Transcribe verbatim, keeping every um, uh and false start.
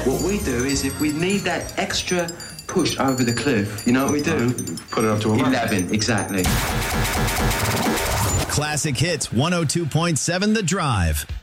What we do is if we need that extra push over the cliff, you know what we do? Put it up to eleven. eleven, exactly. Classic Hits one oh two point seven The Drive.